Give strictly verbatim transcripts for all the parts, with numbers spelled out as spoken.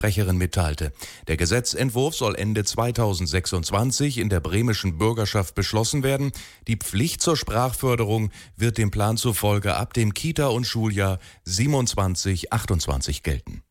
Sprecherin mitteilte. Der Gesetzentwurf soll Ende zweitausendsechsundzwanzig in der bremischen Bürgerschaft beschlossen werden. Die Pflicht zur Sprachförderung wird dem Plan zufolge ab dem Kita- und Schuljahr siebenundzwanzig achtundzwanzig gelten.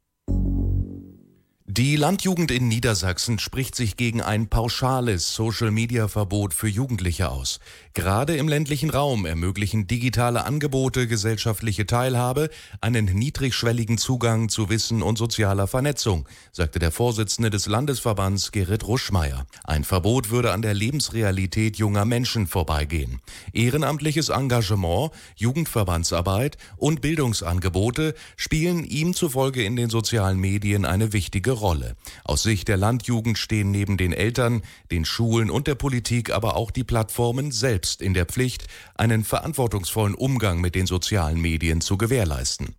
Die Landjugend in Niedersachsen spricht sich gegen ein pauschales Social-Media-Verbot für Jugendliche aus. Gerade im ländlichen Raum ermöglichen digitale Angebote gesellschaftliche Teilhabe, einen niedrigschwelligen Zugang zu Wissen und sozialer Vernetzung, sagte der Vorsitzende des Landesverbands Gerrit Ruschmeier. Ein Verbot würde an der Lebensrealität junger Menschen vorbeigehen. Ehrenamtliches Engagement, Jugendverbandsarbeit und Bildungsangebote spielen ihm zufolge in den sozialen Medien eine wichtige Rolle. Rolle. Aus Sicht der Landjugend stehen neben den Eltern, den Schulen und der Politik aber auch die Plattformen selbst in der Pflicht, einen verantwortungsvollen Umgang mit den sozialen Medien zu gewährleisten.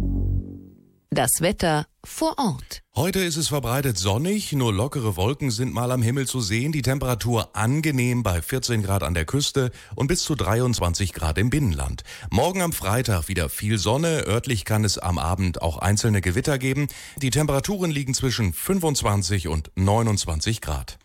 Das Wetter vor Ort. Heute ist es verbreitet sonnig, nur lockere Wolken sind mal am Himmel zu sehen. Die Temperatur angenehm bei vierzehn Grad an der Küste und bis zu dreiundzwanzig Grad im Binnenland. Morgen am Freitag wieder viel Sonne, örtlich kann es am Abend auch einzelne Gewitter geben. Die Temperaturen liegen zwischen fünfundzwanzig und neunundzwanzig Grad.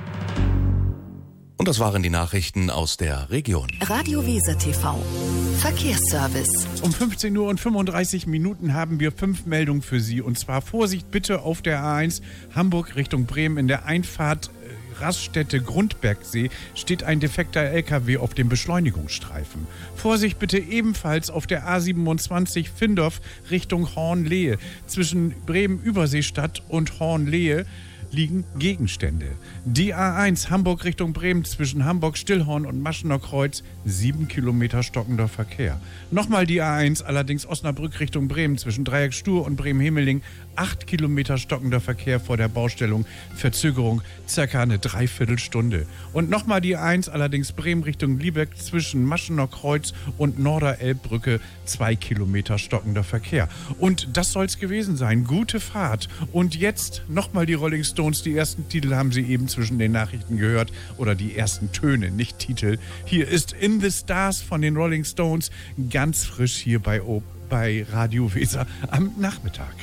Und das waren die Nachrichten aus der Region. Radio Weser T V. Verkehrsservice. Um fünfzehn Uhr und fünfunddreißig Minuten haben wir fünf Meldungen für Sie. Und zwar Vorsicht bitte auf der A eins Hamburg Richtung Bremen in der Einfahrt Raststätte Grundbergsee steht ein defekter L K W auf dem Beschleunigungsstreifen. Vorsicht bitte ebenfalls auf der A siebenundzwanzig Findorf Richtung Hornlehe. Zwischen Bremen-Überseestadt und Hornlehe liegen Gegenstände. Die A eins Hamburg Richtung Bremen zwischen Hamburg-Stillhorn und Maschener Kreuz, sieben Kilometer stockender Verkehr. Nochmal die A eins, allerdings Osnabrück Richtung Bremen zwischen Dreieck Stur und Bremen-Hemeling, acht Kilometer stockender Verkehr vor der Baustellung, Verzögerung circa eine Dreiviertelstunde. Und nochmal die A eins, allerdings Bremen Richtung Liebeck zwischen Maschener Kreuz und Norderelbbrücke, zwei Kilometer stockender Verkehr. Und das soll's gewesen sein. Gute Fahrt. Und jetzt nochmal die Rolling Stones. Die ersten Titel haben Sie eben zwischen den Nachrichten gehört. Oder die ersten Töne, nicht Titel. Hier ist In the Stars von den Rolling Stones. Ganz frisch hier bei, bei Radio Weser am Nachmittag.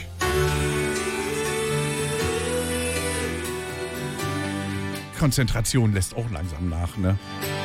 Konzentration lässt auch langsam nach, ne?